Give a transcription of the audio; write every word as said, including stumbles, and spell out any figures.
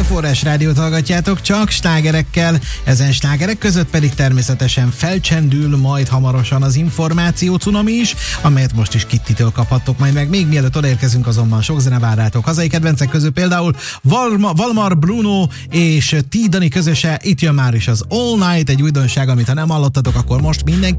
Forrás Rádiót hallgatjátok, csak slágerekkel, ezen slágerek között pedig természetesen felcsendül majd hamarosan az információ cunami is, amelyet most is Kittitől kaphattok majd meg. Még mielőtt odaérkezünk, azonban sok zene vár rátok. Hazai kedvencek közül például Valma, Valmar Bruno és T. Dani közöse, itt jön már is az All Night, egy újdonság, amit ha nem hallottatok, akkor most mindenki